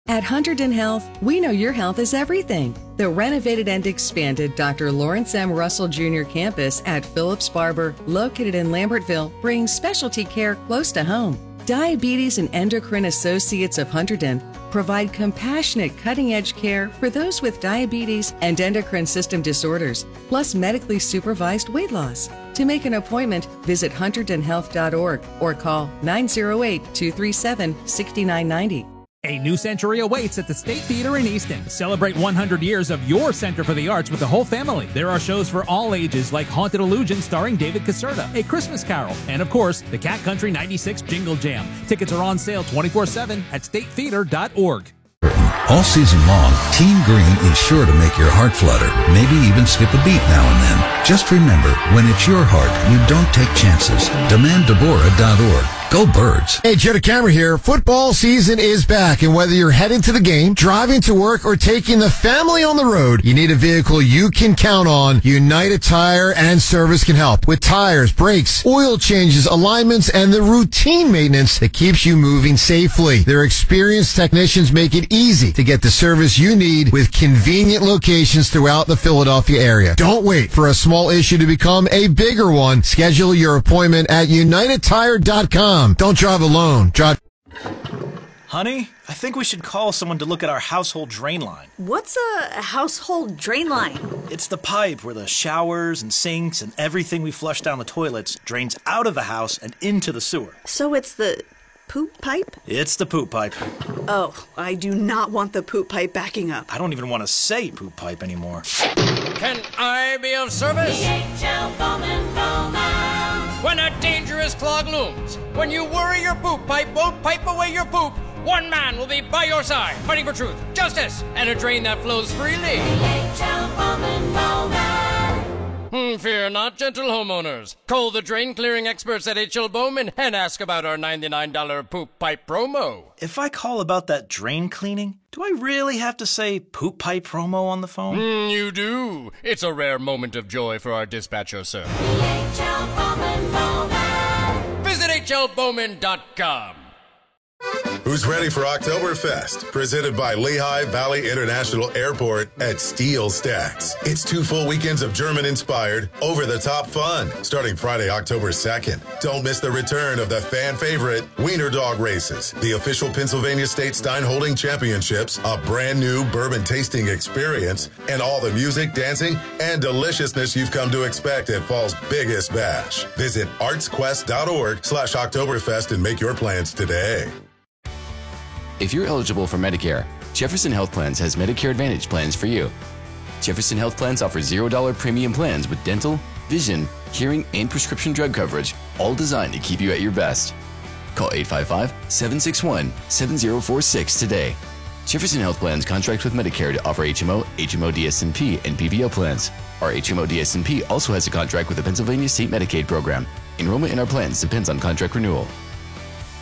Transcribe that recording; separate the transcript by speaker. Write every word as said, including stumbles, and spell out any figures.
Speaker 1: At Hunterdon Health, we know your health is everything. The renovated and expanded Doctor Lawrence M. Russell Junior campus at Phillips Barber, located in Lambertville, brings specialty care close to home. Diabetes and Endocrine Associates of Hunterdon provide compassionate, cutting-edge care for those with diabetes and endocrine system disorders, plus medically supervised weight loss. To make an appointment, visit hunterdon health dot org or call nine oh eight, two three seven, six nine nine zero.
Speaker 2: A new century awaits at the State Theater in Easton. Celebrate one hundred years of your Center for the Arts with the whole family. There are shows for all ages like Haunted Illusion starring David Caserta, A Christmas Carol, and of course, the Cat Country ninety-six Jingle Jam. Tickets are on sale twenty-four seven at state theater dot org.
Speaker 3: All season long, Team Green is sure to make your heart flutter, maybe even skip a beat now and then. Just remember, when it's your heart, you don't take chances. demand deborah dot org. Go Birds.
Speaker 4: Hey, Joe DeCamera here. Football season is back, and whether you're heading to the game, driving to work, or taking the family on the road, you need a vehicle you can count on. United Tire and Service can help with tires, brakes, oil changes, alignments, and the routine maintenance that keeps you moving safely. Their experienced technicians make it easy to get the service you need with convenient locations throughout the Philadelphia area. Don't wait for a small issue to become a bigger one. Schedule your appointment at united tire dot com. Don't drive alone. Drive.
Speaker 5: Honey, I think we should call someone to look at our household drain line.
Speaker 6: What's a household drain line?
Speaker 5: It's the pipe where the showers and sinks and everything we flush down the toilets drains out of the house and into the sewer.
Speaker 6: So it's the poop pipe?
Speaker 5: It's the poop pipe.
Speaker 6: Oh, I do not want the poop pipe backing up.
Speaker 5: I don't even want to say poop pipe anymore.
Speaker 7: Can I be of service?
Speaker 8: D H L Bowman Bowman.
Speaker 7: When a dangerous clog looms, when you worry your poop pipe won't pipe away your poop, one man will be by your side, fighting for truth, justice, and a drain that flows freely.
Speaker 8: D H L Bowman Bowman.
Speaker 7: Hmm, fear not, gentle homeowners. Call the drain clearing experts at H L Bowman and ask about our ninety-nine dollars poop pipe promo.
Speaker 5: If I call about that drain cleaning, do I really have to say poop pipe promo on the phone?
Speaker 7: Mm, you do. It's a rare moment of joy for our dispatcher, sir.
Speaker 8: D H L Bowman Bowman.
Speaker 7: Visit H L Bowman dot com.
Speaker 9: Who's ready for Oktoberfest? Presented by Lehigh Valley International Airport at Steel Stacks. It's two full weekends of German-inspired, over-the-top fun, starting Friday, October second. Don't miss the return of the fan-favorite Wiener Dog Races, the official Pennsylvania State Steinholding Championships, a brand-new bourbon tasting experience, and all the music, dancing, and deliciousness you've come to expect at fall's biggest bash. Visit artsquest.org slash Oktoberfest and make your plans today.
Speaker 10: If you're eligible for Medicare, Jefferson Health Plans has Medicare Advantage plans for you. Jefferson Health Plans offer zero dollars premium plans with dental, vision, hearing, and prescription drug coverage, all designed to keep you at your best. Call eight five five, seven six one, seven zero four six today. Jefferson Health Plans contracts with Medicare to offer H M O, H M O D S N P, and P P O plans. Our H M O D S N P also has a contract with the Pennsylvania State Medicaid program. Enrollment in our plans depends on contract renewal.